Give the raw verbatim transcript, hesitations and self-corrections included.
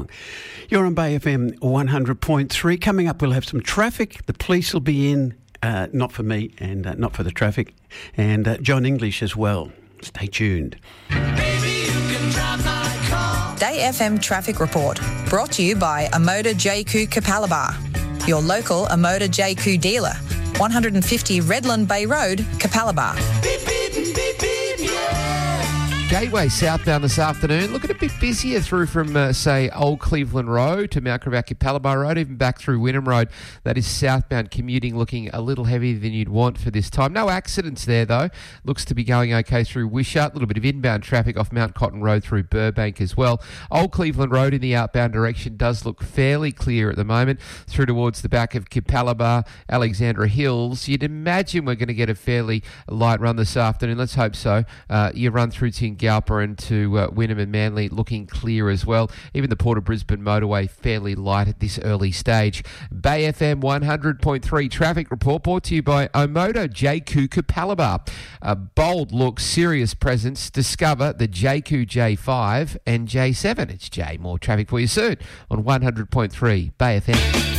along. You're on Bay F M one hundred point three. Coming up, we'll have some traffic. The police will be in, uh, not for me and uh, not for the traffic, and uh, John English as well. Stay tuned. Baby, you can drive my car. Day F M Traffic Report, brought to you by Amoda J Q Capalaba, your local Amoda J Q dealer, one fifty Redland Bay Road, Capalaba. Beep, beep, beep, beep, yeah. Gateway southbound this afternoon, looking a bit busier through from, uh, say, Old Cleveland Road to Mount Gravatt Capalaba Road, even back through Wynnum Road. That is southbound commuting, looking a little heavier than you'd want for this time. No accidents there, though. Looks to be going okay through Wishart. A little bit of inbound traffic off Mount Cotton Road through Burbank as well. Old Cleveland Road in the outbound direction does look fairly clear at the moment, through towards the back of Capalaba, Alexandra Hills. You'd imagine we're going to get a fairly light run this afternoon. Let's hope so. Uh, you run through to Galpa and to uh, Wynnum and Manly looking clear as well. Even the Port of Brisbane motorway fairly light at this early stage. Bay F M one hundred point three traffic report brought to you by Omoda J Q Capalaba. A bold look, serious presence. Discover the J Q J five and J seven. It's J. More traffic for you soon on one hundred point three Bay F M.